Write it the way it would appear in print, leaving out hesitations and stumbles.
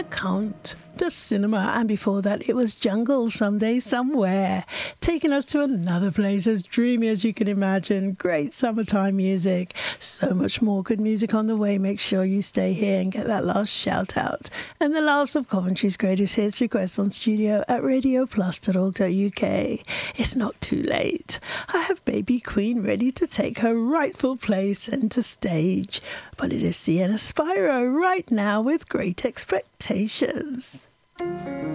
Count, The Cinema, and before that it was Jungle, Someday Somewhere, taking us to another place as dreamy as you can imagine. Great summertime music, so much more good music on the way. Make sure you stay here and get that last shout out and the last of Coventry's greatest hits requests on studio at radioplus.org.uk. It's not too late. I have Baby Queen ready to take her rightful place centre stage, but it is Sienna Spyro right now with Great Expectations.